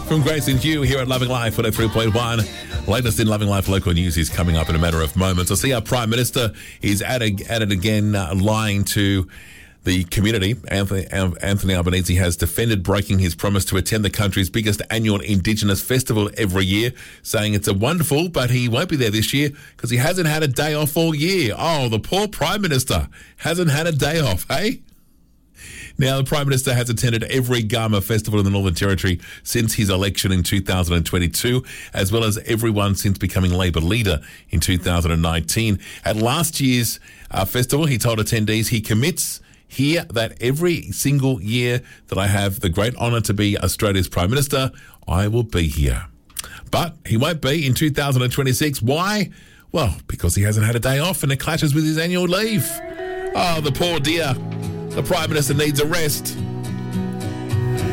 from Grace and Hugh here at Loving Life 103.1. Latest in Loving Life local news is coming up in a matter of moments. I see our Prime Minister is at it again, lying to the community. Anthony Albanese has defended breaking his promise to attend the country's biggest annual Indigenous festival every year, saying it's a wonderful, but he won't be there this year because he hasn't had a day off all year. Oh, the poor Prime Minister hasn't had a day off, hey? Now, the Prime Minister has attended every Garma festival in the Northern Territory since his election in 2022, as well as every one since becoming Labor leader in 2019. At last year's festival, he told attendees he commits here that every single year that I have the great honour to be Australia's Prime Minister, I will be here. But he won't be in 2026. Why? Well, because he hasn't had a day off and it clashes with his annual leave. Oh, the poor dear. The Prime Minister needs a rest.